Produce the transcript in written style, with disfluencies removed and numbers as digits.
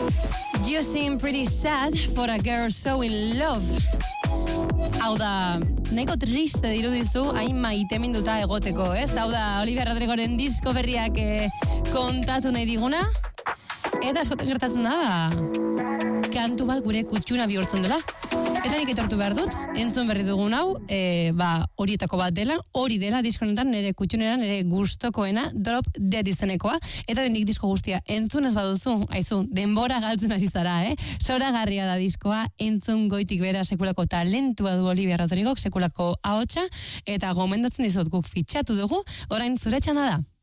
You seem pretty sad for a girl so in love. Hau da, nahiko triste dirudizu, hain maiteminduta egoteko, ez? Hau da, Olivia Rodrigoren disko berriak kontatu nahi diguna. Eta askotan gertatzen da, kantu bat gure kutxuna bihurtzen dela. Eta nik etortu behar dut, entzun berri dugun hau, horietako bat dela, hori dela diskonetan nire kutxunera, nire gustokoena, Drop Dead izenekoa, eta nik disko guztia entzun ez baduzu, aizu, denbora galtzen ari zara, Zoragarria da diskoa, entzun goitik bera sekulako talentua du Olivia Rodrigok, sekulako ahotsa, eta gomendatzen dizut guk fitxatu dugu, orain zure txanda da.